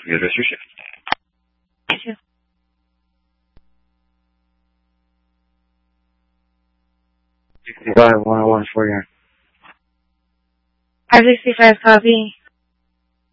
You address your shift. 65, 101, 40. 565 copy.